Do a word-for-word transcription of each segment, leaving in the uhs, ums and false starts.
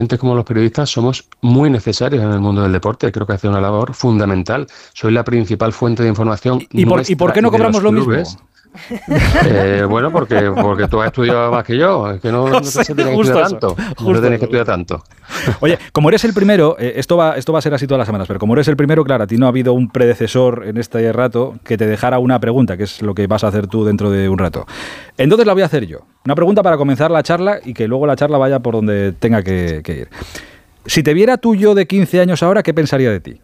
como los periodistas somos muy necesarios en el mundo del deporte. Creo que hace una labor fundamental. Soy la principal fuente de información. ¿Y, por, ¿y por qué no cobramos lo mismo? Eh, bueno, porque, porque tú has estudiado más que yo. Es que no, no, no te tienes que estudiar tanto. No te tienes que estudiar tanto. Oye, como eres el primero, eh, esto, va, esto va a ser así todas las semanas, pero como eres el primero, claro, a ti no ha habido un predecesor en este rato que te dejara una pregunta, que es lo que vas a hacer tú dentro de un rato. Entonces la voy a hacer yo. Una pregunta para comenzar la charla y que luego la charla vaya por donde tenga que, que ir. Si te viera tu yo de quince años ahora, ¿qué pensaría de ti?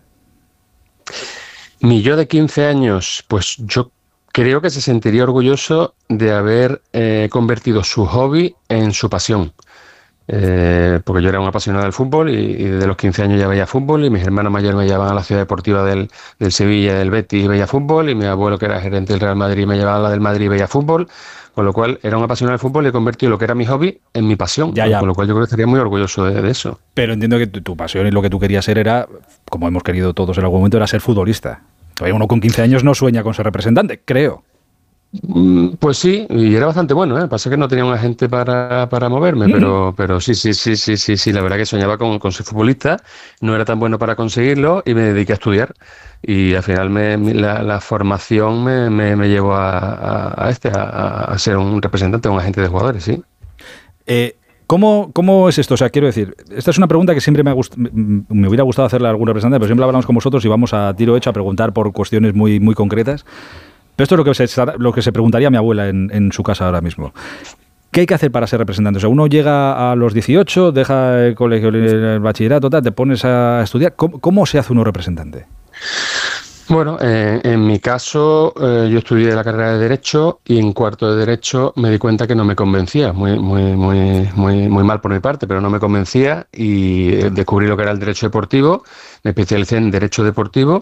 Mi yo de quince años, pues yo creo que se sentiría orgulloso de haber eh, convertido su hobby en su pasión. Eh, porque yo era un apasionado del fútbol y, y desde los quince años ya veía fútbol y mis hermanos mayores me llevaban a la ciudad deportiva del, del Sevilla, del Betis y veía fútbol, y mi abuelo, que era gerente del Real Madrid, me llevaba a la del Madrid y veía fútbol, con lo cual era un apasionado del fútbol y he convertido lo que era mi hobby en mi pasión, ya, ya. Con lo cual yo creo que estaría muy orgulloso de, de eso. Pero entiendo que tu, tu pasión y lo que tú querías ser era, como hemos querido todos en algún momento, era ser futbolista. Uno con quince años no sueña con ser representante, creo. Pues sí, y era bastante bueno, ¿eh? Pasa que no tenía un agente para, para moverme, mm. pero, pero sí, sí, sí, sí, sí, sí, la verdad que soñaba con, con ser futbolista, no era tan bueno para conseguirlo y me dediqué a estudiar. Y al final me, la, la formación me, me, me llevó a, a, a este, a, a ser un representante, un agente de jugadores, sí. Eh, ¿Cómo, ¿Cómo es esto? O sea, quiero decir, esta es una pregunta que siempre me, ha gust- me hubiera gustado hacerle a algún representante, pero siempre hablamos con vosotros y vamos a tiro hecho a preguntar por cuestiones muy, muy concretas. Pero esto es lo que se, lo que se preguntaría a mi abuela en, en su casa ahora mismo. ¿Qué hay que hacer para ser representante? O sea, uno llega a los dieciocho, deja el colegio, el bachillerato, tal, te pones a estudiar. ¿Cómo, cómo se hace uno representante? Bueno, eh, en mi caso, eh, yo estudié la carrera de Derecho y en cuarto de Derecho me di cuenta que no me convencía, muy, muy, muy, muy, muy mal por mi parte, pero no me convencía y descubrí lo que era el Derecho Deportivo, me especialicé en Derecho Deportivo.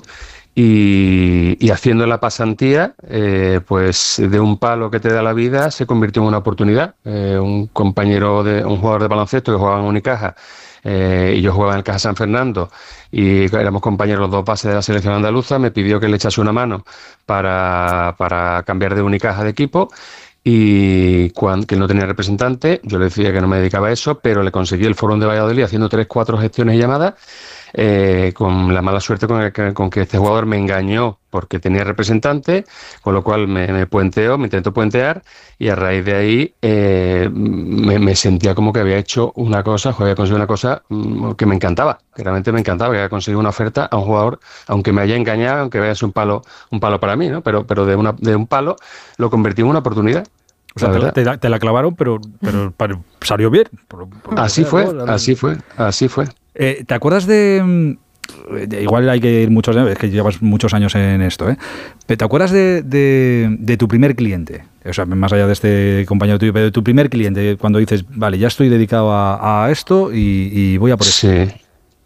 Y, y haciendo la pasantía, eh, pues de un palo que te da la vida se convirtió en una oportunidad. Eh, un compañero, de un jugador de baloncesto que jugaba en Unicaja eh, y yo jugaba en el Caja San Fernando y éramos compañeros los dos bases de la selección andaluza, me pidió que le echase una mano para, para cambiar de Unicaja de equipo. Y cuando, que no tenía representante, yo le decía que no me dedicaba a eso, pero le conseguí el Fórum de Valladolid haciendo tres, cuatro gestiones y llamadas. Eh, con la mala suerte con, el que, con que este jugador me engañó porque tenía representante, con lo cual me, me puenteó, me intentó puentear y a raíz de ahí eh, me, me sentía como que había hecho una cosa, había conseguido una cosa que me encantaba, que realmente me encantaba, que había conseguido una oferta a un jugador, aunque me haya engañado, aunque vaya a ser un palo, un palo para mí, ¿no? Pero, pero de, una, de un palo lo convertí en una oportunidad. O sea, te, te, te la clavaron, pero, pero, pero salió bien. Por, por así, fue, ¿no? así fue, así fue, así fue. Eh, ¿Te acuerdas de, de... Igual hay que ir muchos años, es que llevas muchos años en esto, ¿eh? ¿Te acuerdas de, de, de tu primer cliente? O sea, más allá de este compañero tuyo, pero de tu primer cliente, cuando dices, vale, ya estoy dedicado a, a esto y, y voy a por eso. Sí.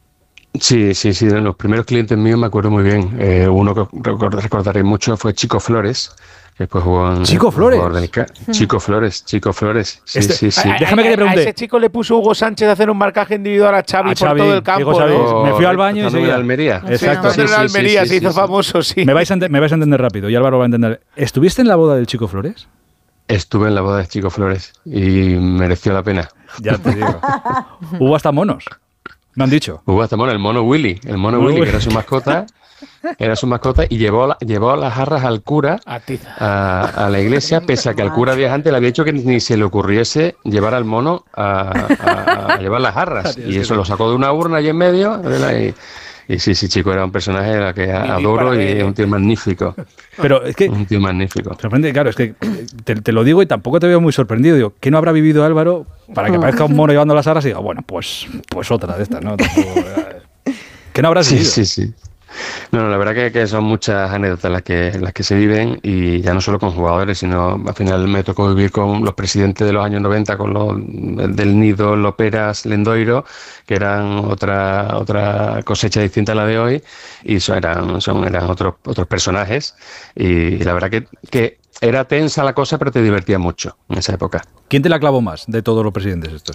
Sí, sí, sí, de los primeros clientes míos me acuerdo muy bien. Eh, uno que recordaré mucho fue Chico Flores, que después jugó en... ¿Chico Flores? Del... Chico Flores, Chico Flores, sí, este, sí, sí. A, Déjame que te pregunte. A ese chico le puso Hugo Sánchez a hacer un marcaje individual a Xavi, a Xavi por todo el campo, ¿no? Me fui al baño y seguía. Almería. Exacto. Sí, sí, sí, Almería, sí, se hizo sí, famoso, sí. Me vais, a me vais a entender rápido y Álvaro va a entender. ¿Estuviste en la boda del Chico Flores? Estuve en la boda de Chico Flores y mereció la pena. Ya te digo. Hubo hasta monos. Me han dicho. Hubo hasta mono, el mono Willy, el mono Willy, que era su mascota, era su mascota y llevó, la, llevó las jarras al cura a, a, a la iglesia, pese a que al cura viajante le había dicho que ni se le ocurriese llevar al mono a, a, a llevar las jarras. Y eso lo sacó de una urna allí en medio. Y, y sí, sí, Chico era un personaje a que adoro y es un tío magnífico. Pero es que... Un tío magnífico. Sorprende, claro, es que te, te lo digo y tampoco te veo muy sorprendido. Digo, ¿qué no habrá vivido Álvaro para que parezca un mono llevando las aras y diga, bueno, pues, pues otra de estas, ¿no? Tampoco, ¿qué no habrás sí, vivido? Sí, sí, sí. No, no, la verdad que, que son muchas anécdotas las que, las que se viven y ya no solo con jugadores, sino al final me tocó vivir con los presidentes de los años noventa, con los del Nido, Loperas, Lendoiro, que eran otra otra cosecha distinta a la de hoy y son, eran, son, eran otros, otros personajes y la verdad que, que era tensa la cosa, pero te divertía mucho en esa época. ¿Quién te la clavó más de todos los presidentes estos?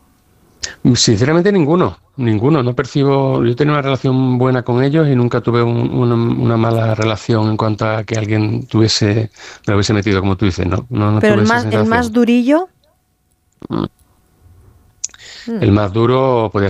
Sinceramente ninguno, ninguno, no percibo, yo tenía una relación buena con ellos y nunca tuve un, una, una mala relación en cuanto a que alguien tuviese, me lo hubiese metido como tú dices, ¿no? no, no Pero el más, el más durillo, El más duro podía